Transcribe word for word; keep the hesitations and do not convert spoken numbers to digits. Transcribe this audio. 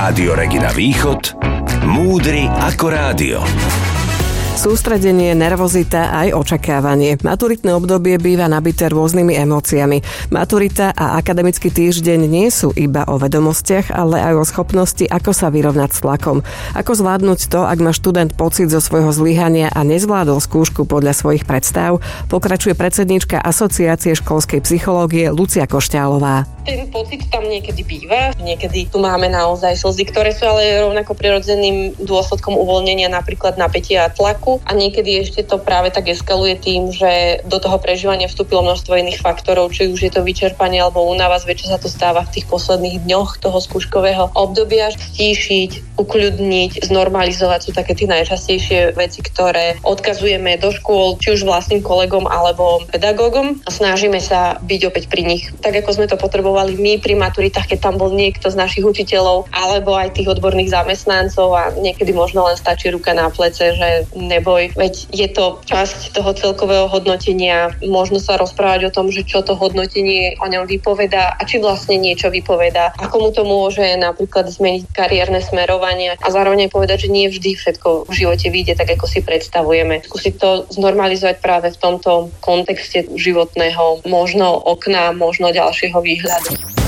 Rádio Regina Východ. Múdry ako rádio. Sústredenie, nervozita aj očakávanie. Maturitné obdobie býva nabité rôznymi emóciami. Maturita a akademický týždeň nie sú iba o vedomostiach, ale aj o schopnosti, ako sa vyrovnať s tlakom. Ako zvládnuť to, ak má študent pocit zo svojho zlyhania a nezvládol skúšku podľa svojich predstav, pokračuje predsedníčka Asociácie školskej psychológie Lucia Košťálová. Ten pocit tam niekedy býva, niekedy tu máme naozaj slzy, ktoré sú ale rovnako prirodzeným dôsledkom uvoľnenia napríklad napätia a tlaku a niekedy ešte to práve tak eskaluje tým, že do toho prežívania vstúpilo množstvo iných faktorov, či už je to vyčerpanie alebo únava, zväčša sa to stáva v tých posledných dňoch toho skúškového obdobia. Stíšiť, ukľudniť, znormalizovať sú také tie najčastejšie veci, ktoré odkazujeme do škôl, či už vlastným kolegom alebo pedagógom a snažíme sa byť opäť pri nich. Tak ako sme to potrebovali my pri maturitách, keď tam bol niekto z našich učiteľov alebo aj tých odborných zamestnancov a niekedy možno len stačí ruka na plece, že neboj, veď je to časť toho celkového hodnotenia, možno sa rozprávať o tom, že čo to hodnotenie o ňom vypovedá a či vlastne niečo vypovedá, ako mu to môže napríklad zmeniť kariérne smerovanie a zároveň povedať, že nie vždy všetko v živote vyjde tak, ako si predstavujeme. Skúsiť to znormalizovať práve v tomto kontexte životného, možno okna, možno ďalšieho výhľadu.